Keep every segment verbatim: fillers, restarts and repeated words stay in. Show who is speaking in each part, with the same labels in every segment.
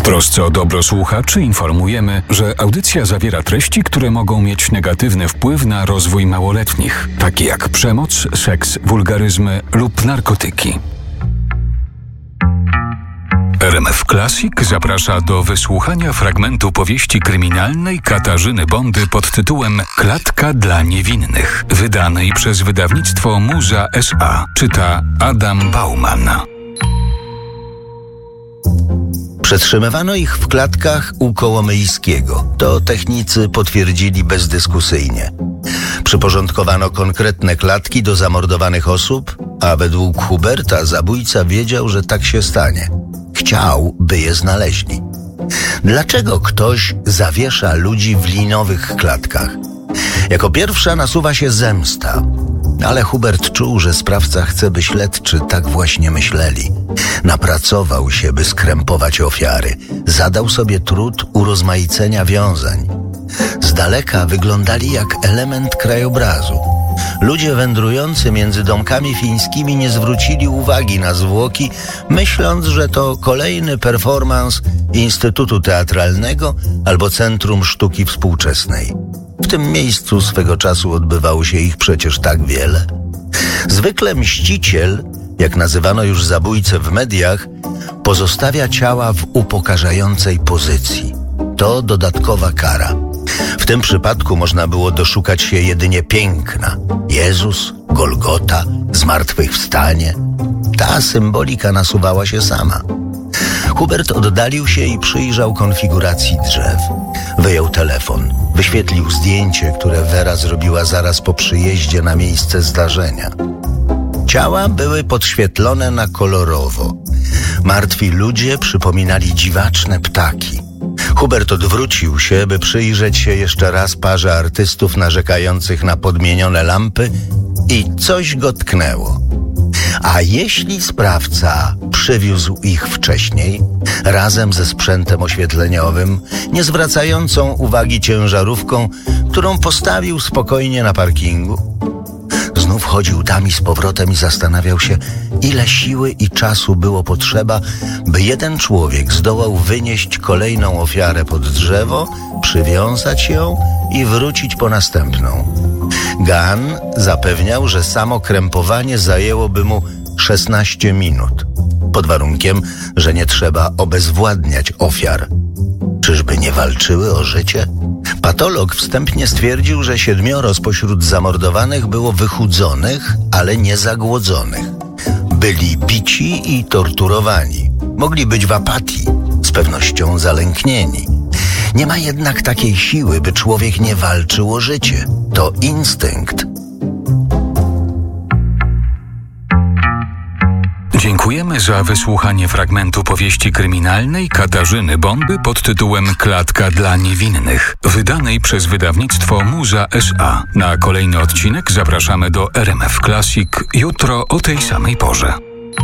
Speaker 1: trosce o dobro słuchaczy informujemy, że audycja zawiera treści, które mogą mieć negatywny wpływ na rozwój małoletnich, takie jak przemoc, seks, wulgaryzmy lub narkotyki. R M F Classic zaprasza do wysłuchania fragmentu powieści kryminalnej Katarzyny Bondy pod tytułem Klatka dla niewinnych, wydanej przez wydawnictwo Muza S A. Czyta Adam Bauman.
Speaker 2: Przetrzymywano ich w klatkach u Kołomyjskiego. To technicy potwierdzili bezdyskusyjnie. Przyporządkowano konkretne klatki do zamordowanych osób, a według Huberta zabójca wiedział, że tak się stanie. Chciał, by je znaleźli. Dlaczego ktoś zawiesza ludzi w linowych klatkach? Jako pierwsza nasuwa się zemsta. Ale Hubert czuł, że sprawca chce, by śledczy tak właśnie myśleli. Napracował się, by skrępować ofiary. Zadał sobie trud urozmaicenia wiązań. Z daleka wyglądali jak element krajobrazu. Ludzie wędrujący między domkami fińskimi nie zwrócili uwagi na zwłoki, myśląc, że to kolejny performans Instytutu Teatralnego albo Centrum Sztuki Współczesnej. W tym miejscu swego czasu odbywało się ich przecież tak wiele. Zwykle mściciel, jak nazywano już zabójcę w mediach, pozostawia ciała w upokarzającej pozycji. To dodatkowa kara. W tym przypadku można było doszukać się jedynie piękna. Jezus, Golgota, zmartwychwstanie. Ta symbolika nasuwała się sama. Hubert oddalił się i przyjrzał konfiguracji drzew. Wyjął telefon. Wyświetlił zdjęcie, które Wera zrobiła zaraz po przyjeździe na miejsce zdarzenia. Ciała były podświetlone na kolorowo. Martwi ludzie przypominali dziwaczne ptaki. Hubert odwrócił się, by przyjrzeć się jeszcze raz parze artystów narzekających na podmienione lampy i coś go tknęło. A jeśli sprawca przywiózł ich wcześniej, razem ze sprzętem oświetleniowym, nie zwracającą uwagi ciężarówką, którą postawił spokojnie na parkingu? Znów chodził tam i z powrotem i zastanawiał się, ile siły i czasu było potrzeba, by jeden człowiek zdołał wynieść kolejną ofiarę pod drzewo, przywiązać ją i wrócić po następną. Gan zapewniał, że samo krępowanie zajęłoby mu szesnaście minut, pod warunkiem, że nie trzeba obezwładniać ofiar. Czyżby nie walczyły o życie? Patolog wstępnie stwierdził, że siedmioro spośród zamordowanych było wychudzonych, ale nie zagłodzonych. Byli bici i torturowani. Mogli być w apatii, z pewnością zalęknieni. Nie ma jednak takiej siły, by człowiek nie walczył o życie. To instynkt.
Speaker 1: Dziękujemy za wysłuchanie fragmentu powieści kryminalnej Katarzyny Bondy pod tytułem Klatka dla niewinnych, wydanej przez wydawnictwo Muza S A. Na kolejny odcinek zapraszamy do R M F Classic jutro o tej samej porze.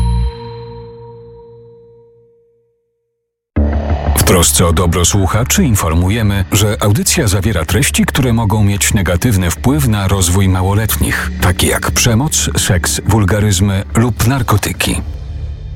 Speaker 1: W trosce o dobro słuchaczy informujemy, że audycja zawiera treści, które mogą mieć negatywny wpływ na rozwój małoletnich, takie jak przemoc, seks, wulgaryzmy lub narkotyki.